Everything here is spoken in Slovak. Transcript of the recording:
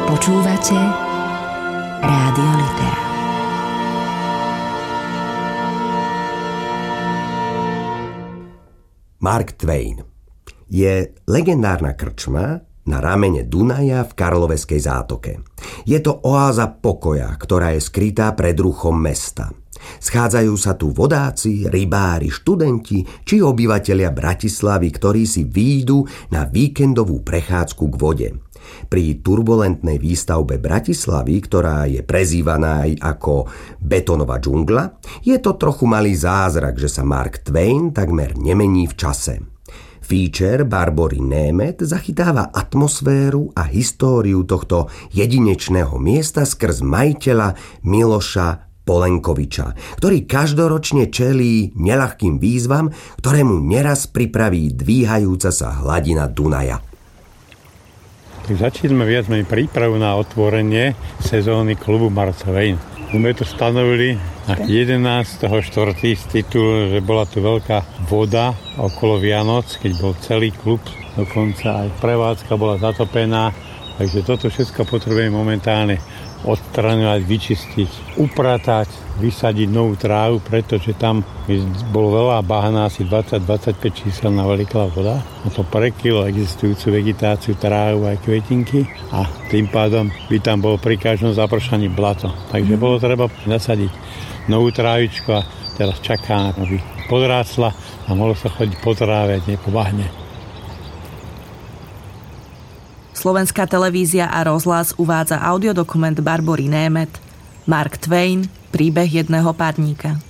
Počúvate Rádio Litera. Mark Twain je legendárna krčma na ramene Dunaja v Karloveskej zátoke. Je to oáza pokoja, ktorá je skrytá pred ruchom mesta. Schádzajú sa tu vodáci, rybári, študenti či obyvatelia Bratislavy, ktorí si výjdu na víkendovú prechádzku k vode. Pri turbulentnej výstavbe Bratislavy, ktorá je prezývaná aj ako betónová džungla, je to trochu malý zázrak, že sa Mark Twain takmer nemení v čase. Feature Barbory Németh zachytáva atmosféru a históriu tohto jedinečného miesta skrz majiteľa Miloša Polenkoviča, ktorý každoročne čelí neľahkým výzvam, ktorému neraz pripraví dvíhajúca sa hladina Dunaja. Tak začíname viac menej prípravu na otvorenie sezóny klubu Mark Twain. My to stanovili na 11.4. z titulu, že bola tu veľká voda okolo Vianoc, keď bol celý klub, dokonca aj prevádzka bola zatopená, takže toto všetko potrebujeme momentálne odstraňovať, vyčistiť, upratať, vysadiť novú trávu, pretože tam bolo veľa bahna, asi 20-25 číselná veľká voda. A to prekrylo existujúcu vegetáciu, trávu aj kvetinky a tým pádom by tam bolo pri každom zapršaní blato. Takže bolo treba nasadiť novú trávičku a teraz čaká, aby podrástla a mohlo sa chodiť po tráve, nie po bahne. Slovenská televízia a rozhlas uvádza audiodokument Barbory Németh Mark Twain, príbeh jedného párníka.